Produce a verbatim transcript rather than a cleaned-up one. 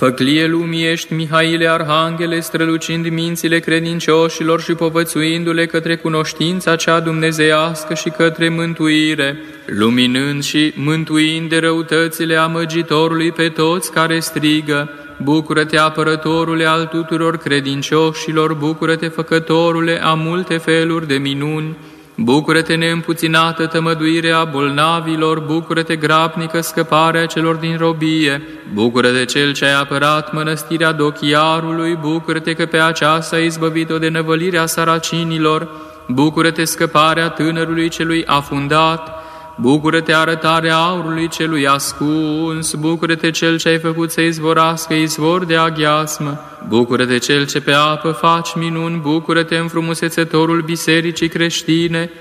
Făclie lumii ești, Mihaile, arhanghele, strălucind mințile credincioșilor și povățuindu-le către cunoștința cea dumnezeiască și către mântuire, luminând și mântuind de răutățile amăgitorului pe toți care strigă: bucură-te, apărătorule al tuturor credincioșilor, bucură-te, făcătorule a multe feluri de minuni, bucură-te, neîmpuținată tămăduire a bolnavilor, bucură-te, grabnică scăparea celor din robie, bucură-te, cel ce ai apărat mănăstirea Dochiarului, bucură-te că pe aceasta ai izbăvit-o de năvălirea saracinilor, bucură-te, scăparea tânărului celui afundat, bucură-te, arătarea aurului celui ascuns, bucură-te, cel ce ai făcut să izvorască izvor de aghiasmă, bucură-te, cel ce pe apă faci minuni, bucură-te, înfrumusețătorul bisericii creștine,